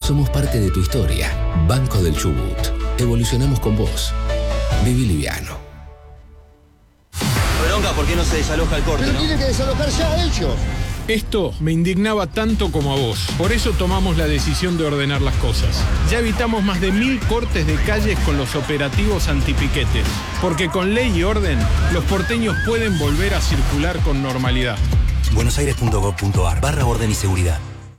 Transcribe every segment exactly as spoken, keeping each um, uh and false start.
Somos parte de tu historia. Banco del Chubut. Evolucionamos con vos. Viví liviano. Bronca, ¿por qué no se desaloja el corte, Pero no? tienen que desalojar ya a ellos. Esto me indignaba tanto como a vos. Por eso tomamos la decisión de ordenar las cosas. Ya evitamos más de mil cortes de calles con los operativos antipiquetes. Porque con ley y orden, los porteños pueden volver a circular con normalidad. buenosaires.gov.ar barra orden y seguridad.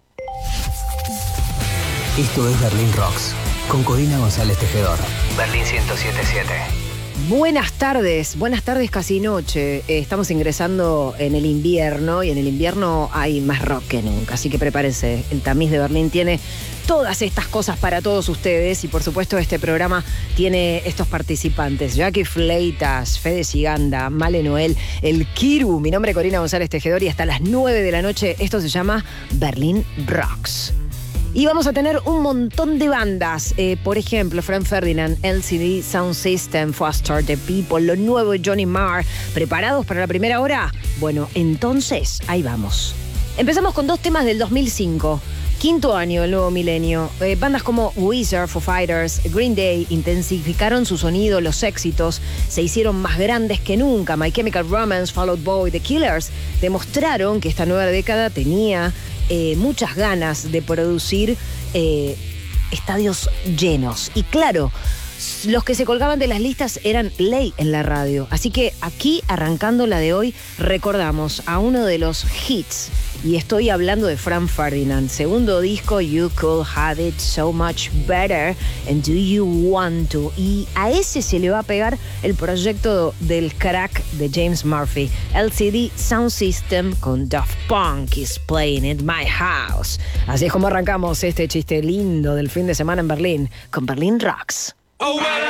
Esto es Berlín Rocks, con Corina González Tejedor. Berlín ciento siete punto siete. Buenas tardes, buenas tardes casi noche. Eh, estamos ingresando en el invierno y en el invierno hay más rock que nunca, así que prepárense. El Tamiz de Berlín tiene todas estas cosas para todos ustedes y por supuesto este programa tiene estos participantes: Jackie Fleitas, Fede Siganda, Male Noel, el Kiru. Mi nombre es Corina González Tejedor y hasta las nueve de la noche esto se llama Berlín Rocks. Y vamos a tener un montón de bandas, eh, por ejemplo, Frank Ferdinand, L C D Sound System, Foster the People, lo nuevo de Johnny Marr. ¿Preparados para la primera hora? Bueno, entonces, ahí vamos. Empezamos con dos temas del dos mil cinco, quinto año del nuevo milenio. Eh, bandas como Weezer, Foo Fighters, Green Day intensificaron su sonido, los éxitos se hicieron más grandes que nunca. My Chemical Romance, Fall Out Boy, The Killers demostraron que esta nueva década tenía Eh, muchas ganas de producir eh, estadios llenos. Y claro, los que se colgaban de las listas eran ley en la radio. Así que aquí, arrancando la de hoy, recordamos a uno de los hits. Y estoy hablando de Frank Ferdinand. Segundo disco, You Could Have It So Much Better and Do You Want To. Y a ese se le va a pegar el proyecto del crack de James Murphy. L C D Sound System con Daft Punk is Playing in My House. Así es como arrancamos este chiste lindo del fin de semana en Berlín con Berlín Rocks. Oh, well,